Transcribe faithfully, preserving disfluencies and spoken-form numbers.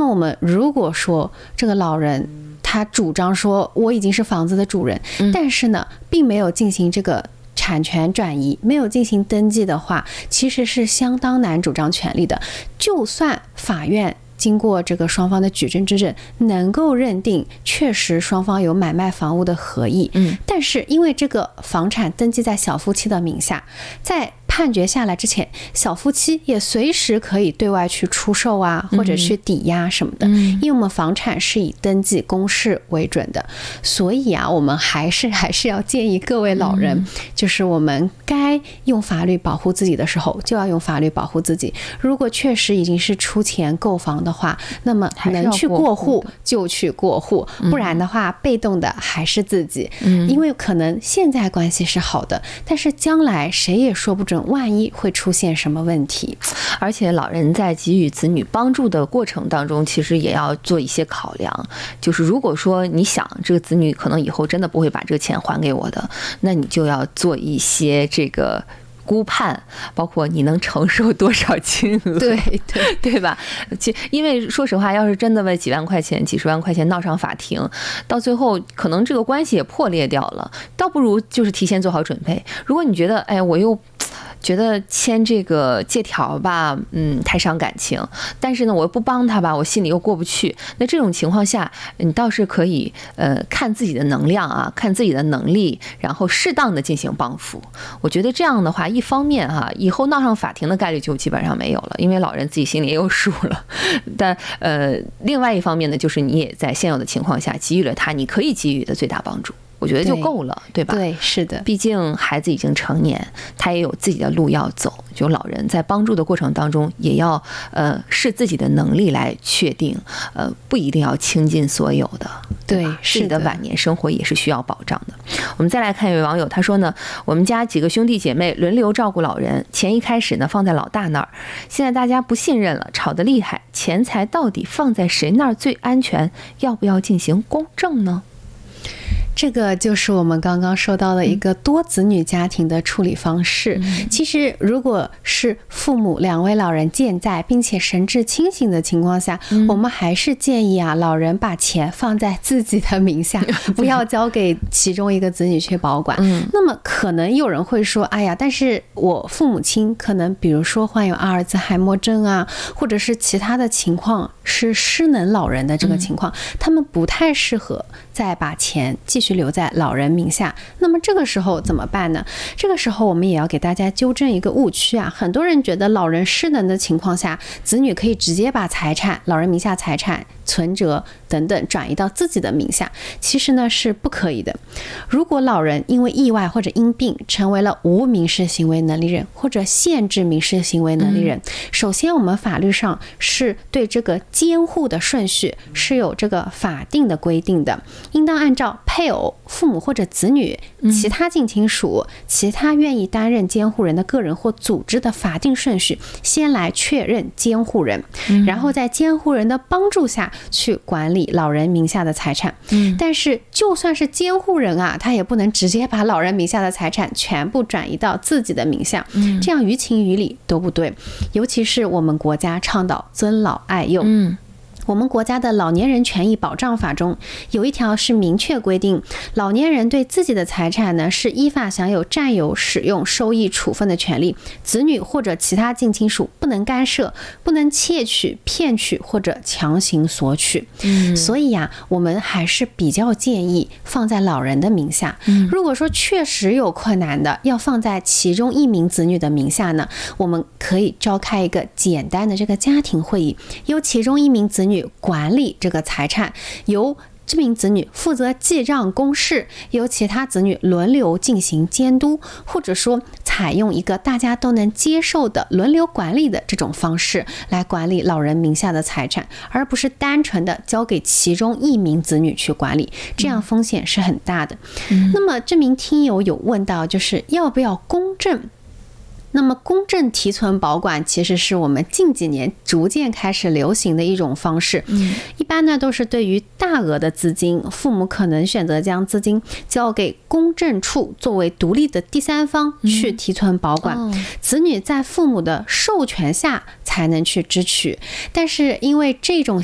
我们如果说这个老人他主张说我已经是房子的主人，嗯、但是呢并没有进行这个产权转移，没有进行登记的话，其实是相当难主张权利的。就算法院经过这个双方的举证质证，能够认定确实双方有买卖房屋的合意，嗯，但是因为这个房产登记在小夫妻的名下，在判决下来之前，小夫妻也随时可以对外去出售啊，或者去抵押什么的，因为我们房产是以登记公示为准的，所以啊，我们还是还是要建议各位老人，就是我们该用法律保护自己的时候，就要用法律保护自己。如果确实已经是出钱购房的话，那么能去过户就去过户，不然的话，被动的还是自己。因为可能现在关系是好的，但是将来谁也说不准。万一会出现什么问题。 而且老人在给予子女帮助的过程当中，其实也要做一些考量，就是如果说你想这个子女可能以后真的不会把这个钱还给我的，那你就要做一些这个估判，包括你能承受多少金额， 对对对吧？因为说实话，要是真的为几万块钱、几十万块钱闹上法庭，到最后可能这个关系也破裂掉了，倒不如就是提前做好准备。如果你觉得，哎，我又觉得签这个借条吧，嗯，太伤感情，但是呢，我又不帮他吧，我心里又过不去。那这种情况下，你倒是可以，呃，看自己的能量啊，看自己的能力，然后适当的进行帮扶。我觉得这样的话，一方面哈、啊，以后闹上法庭的概率就基本上没有了，因为老人自己心里也有数了。但呃，另外一方面呢，就是你也在现有的情况下给予了他你可以给予的最大帮助。我觉得就够了， 对, 对吧？ 对，是的。 毕竟孩子已经成年，他也有自己的路要走。就老人在帮助的过程当中，也要呃视自己的能力来确定，呃不一定要倾尽所有的。 对， 自己的晚年生活也是需要保障的。我们再来看一位网友，他说呢，我们家几个兄弟姐妹轮流照顾老人，钱一开始呢放在老大那儿，现在大家不信任了，吵得厉害，钱财到底放在谁那儿最安全？要不要进行公证呢？ 这个就是我们刚刚说到的一个多子女家庭的处理方式。其实如果是父母两位老人健在并且神志清醒的情况下，我们还是建议啊，老人把钱放在自己的名下，不要交给其中一个子女去保管。那么可能有人会说，哎呀，但是我父母亲可能比如说患有阿尔兹海默症啊，或者是其他的情况，是失能老人的这个情况，他们不太适合再把钱继续留在老人名下。那么这个时候怎么办呢？这个时候我们也要给大家纠正一个误区啊，很多人觉得老人失能的情况下，子女可以直接把财产，老人名下财产、存折等等转移到自己的名下，其实呢是不可以的。如果老人因为意外或者因病成为了无民事行为能力人或者限制民事行为能力人，首先我们法律上是对这个监护的顺序是有这个法定的规定的，应当按照配偶、父母或者子女、其他近亲属、其他愿意担任监护人的个人或组织的法定顺序，先来确认监护人，然后在监护人的帮助下去管理老人名下的财产。但是就算是监护人啊，他也不能直接把老人名下的财产全部转移到自己的名下，这样于情于理都不对。尤其是我们国家倡导尊老爱幼，我们国家的老年人权益保障法中有一条是明确规定，老年人对自己的财产呢是依法享有占有、使用、收益、处分的权利，子女或者其他近亲属不能干涉，不能窃取、骗取或者强行索取。嗯、所以呀、啊，我们还是比较建议放在老人的名下。嗯、如果说确实有困难的，要放在其中一名子女的名下呢，我们可以召开一个简单的这个家庭会议，由其中一名子女管理这个财产，由这名子女负责记账公示，由其他子女轮流进行监督，或者说采用一个大家都能接受的轮流管理的这种方式来管理老人名下的财产，而不是单纯的交给其中一名子女去管理，这样风险是很大的。嗯、那么这名听友有问到，就是要不要公证？那么公证提存保管其实是我们近几年逐渐开始流行的一种方式。嗯、一般呢都是对于大额的资金，父母可能选择将资金交给公证处作为独立的第三方去提存保管，嗯哦、子女在父母的授权下才能去支取。但是因为这种